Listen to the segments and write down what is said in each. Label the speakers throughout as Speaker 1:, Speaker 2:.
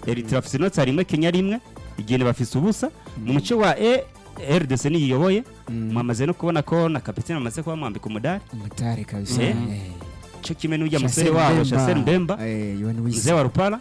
Speaker 1: Eritrea bafise inota rimwe Kenya rimwe Guinea bafise ubusa mu muce wa RDC ni yiyoboye mwamaze no kubona ko na kapiteni amaze kuba mwambika umudari
Speaker 2: kabisa
Speaker 1: cyo kimwe n'ujya musore wabo Chancel Mbemba mzee wa Rupala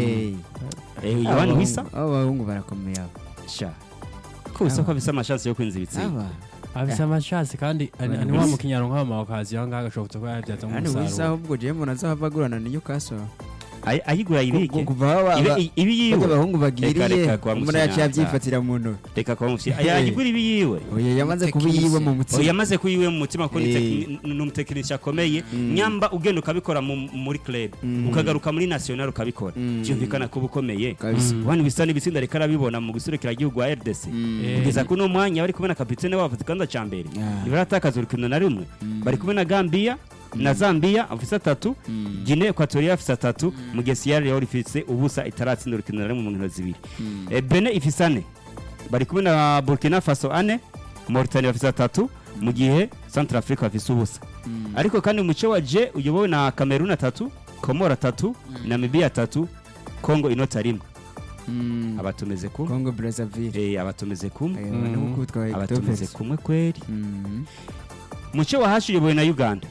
Speaker 1: Yohani Wissa
Speaker 2: abahungu barakomeye
Speaker 1: sha kusa ko bisa amashansi yo kwinza ibitsinda
Speaker 3: afise amashansi kandi ni wa mukinyaro nk'ama okazi yanga agashobotse ko yabyaza mu musaruro
Speaker 2: Wissa ahubwo je mbona azavagurana ni Newcastle
Speaker 1: ayigura ibike
Speaker 2: ibi yiwe abahungu bagiriye
Speaker 1: umuntu
Speaker 2: yacyavifatira mu ntoki
Speaker 1: reka kwa mufye ayigura ibi yiwe
Speaker 2: oya yamaze kubiyiwe mu mutima
Speaker 1: yamaze kuyiwe mu mutima ko n'umutekinisha akomeye nyamba ugenda ukabikora muri club ukagaruka muri national ukabikora cyumvikana ko bukomeye wani Wissa n'ibitsinda reka arabibona mu gusurekera igihugu wa RDC kugeza kuno mwanya bari kumena kapitene wabo kandi cyambere ibaratakaza urukino na rumwe bari kumena Gambia na Zambia afisa 3 Guinea Equatorial afisa 3 mu gihe Sierra Leone ifise ubusa itaratsinda urukino na mu nkino zibiri Benin ifisa 4 bari kumwe na Burkina Faso 4 Mauritania afisa 3 mu gihe Centrafrica afisa ubusa ariko kandi umuce wa J uyobowe na Cameroon 3 Comora 3 Namibia 3 Congo inota rimwe abatumeze kumwe
Speaker 2: Congo Brazzaville
Speaker 1: abatumeze kumwe abatumeze kumwe kweri muce wa hashi uyobowe na Uganda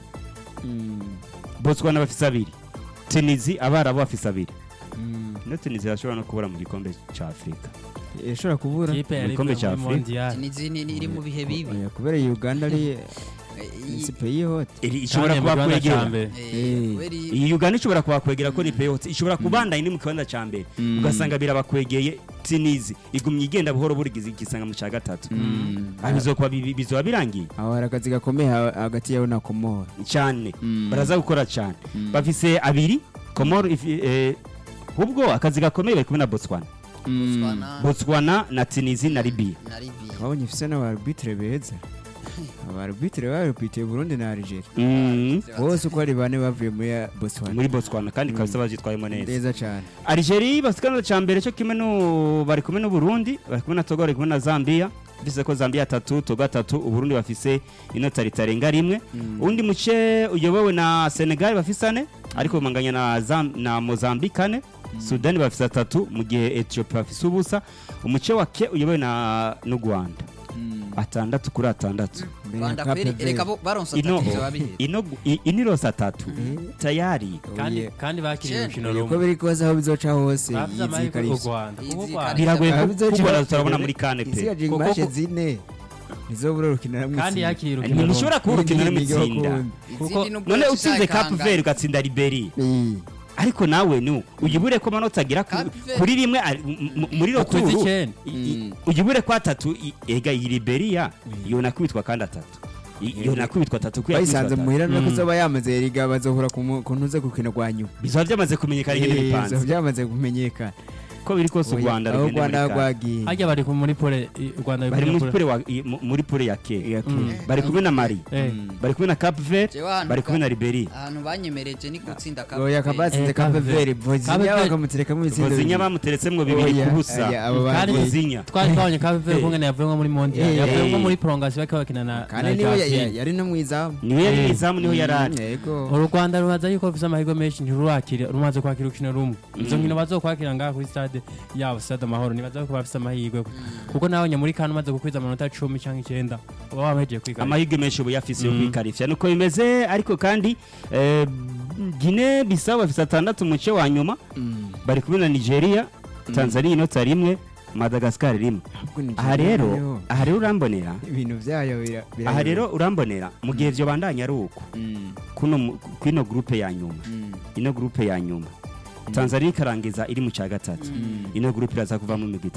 Speaker 1: Botswana bafise 2 Tunisia abarabu bafise 2 no Tunisia yashobora no kubura mu gikombe ca Afrika
Speaker 2: yashobora kubura
Speaker 3: mu
Speaker 1: gikombe ca Afrika
Speaker 4: Tunisia iri mu bihe bibi
Speaker 2: kubera Uganda ari isipeyi hote
Speaker 1: ishobora kuba kwegera iyi Uganda ishobora kuba kwegera ko ni peyote ishobora kubandanya ni mu kibanza ca mbere ugasanga birabakwegeye Tunisia igumye igenda buhoro burigize igisanga mu ca gatatu abizokuba bizoba birangiye
Speaker 2: aho harakazi gakomeye hagati yawe na Komoro
Speaker 1: cyane baraza gukora cyane bafise 2 Komoro ubwo akazi gakomeye bari kumwe na Botswana na Tunisia na Libya
Speaker 2: babonye ifise n'abarbitre beza abarbitre barupitiye Burundi na Algeria bose uko ari bane bavuye muri
Speaker 1: Botswana kandi kabisa bazitwayemo
Speaker 2: neza cyane
Speaker 1: Algeria basikana ca mbere cyo kimwe no bari kumwe no Burundi bari kumwe na Togo bari kumwe na Zambia bise ko Zambia 3 Togo 3 Uburundi bafise inota ritarenga rimwe undi muce uyobowe na Senegal bafise 4 ariko manganya na Mozambique 4 Sudan bafise 3 mu gihe Ethiopia bafise ubusa umuce wa Ke uyobowe na no Rwanda 6 kuri 6
Speaker 4: Rwanda kweri reka baronsa 3
Speaker 1: inirosa 3 tayari
Speaker 3: kandi bakiriye urukino rumwe
Speaker 2: ko biri koza aho bizoca hose
Speaker 1: biragoye kubona turabona muri kane pe
Speaker 2: kuko zine nizobura urukino rumwe
Speaker 3: kandi yakiriye urukino
Speaker 1: nishobora kuba urukino rumwe itsinda kuko none utsinze Cape Verde ugatsinda Liberia ariko nawe ni ujibure ko manota agira kuri rimwe muri roturu ujibure kwa 3 ega Liberia yo nakubitwa kandi 3 iyo nakubitwa 3 kuya
Speaker 2: bayisanze muhira no kuzoba yamaze riga bazohura kuntuze gukina gwanyu
Speaker 1: bizaba byamaze kumenyekana ingene bipanze
Speaker 2: byamaze kumenyekana
Speaker 1: ko biri kose u Rwanda
Speaker 2: rwagiye
Speaker 3: hajya bari muri pole Rwanda
Speaker 1: bari muri pole ya Ke bari kumwe na Mali bari kumwe na Cape Verde bari kumwe na Liberia
Speaker 4: ahantu banyemereje ni gutsinda Cape
Speaker 2: Verde oya kabatsinze Cape Verde Vozinya bakamutereka mu bitsindo
Speaker 1: Vozinya bamuteretsemwe 2 kubusa
Speaker 3: kandi Vozinya twari twabonye Cape Verde kungene yavuye muri mondial yavuye muri prolongation bakina na
Speaker 2: kandi niwe yari no mwizamu
Speaker 1: niho yarari
Speaker 2: yego
Speaker 3: u Rwanda rumaze yuko bifite amahirwe menshi ntirurakira rumaze kwakira urukino rumwe izo nkino bazokwakira ngaha kuri stade yabo Stade Amahoro nibaza ko bafite amahirwe kuko nawe muri kana maze gukwiza amanota 10 cyangwa 9 baba bameje kwiga
Speaker 1: amahirwe menshi ubu yafise yo kwikarifya nuko bimeze ariko kandi Guinea Bissau bafite 6 muce wa nyuma bari kumwe na Nigeria Tanzania inota rimwe Madagascar rimwe aha rero urambonera
Speaker 2: ibintu byayo
Speaker 1: aha rero urambonera mu gihe byo bandanya ari uko kuno groupe ya nyuma ino groupe ya nyuma Tanzania karangiza iri mu cya gatatu ino groupe iraza kuva mu migi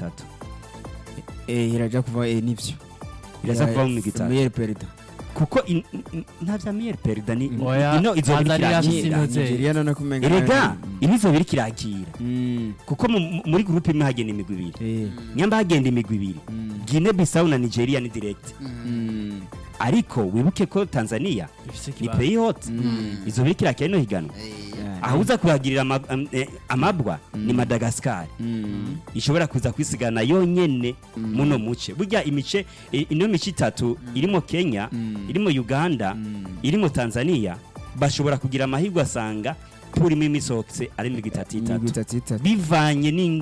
Speaker 1: 3
Speaker 2: iraja kuva nivyo
Speaker 1: iraza kuva mu migi 3
Speaker 2: meilleur perdant
Speaker 1: kuko ntavya meilleur perdant ni
Speaker 3: ino
Speaker 1: izo
Speaker 2: Nigeria no kumenga
Speaker 1: erega ibizo biri kirakira kuko muri groupe imwe hagenda imigwi 2 nyamba hagenda imigwi 2 Guinea Bissau na Nigeria ni direct ariko wibuke ko Tanzania ni pays hot izo biri kirakira no higano ahuza kuhagirira amabwa ni Madagascar ishobora kuza kwisigana yonyene muno muce burya imice ino mice 3 irimo Kenya irimo Uganda irimo Tanzania bashobora kugira amahirwe asanga puri mimi sokse ari mu 3 bivanye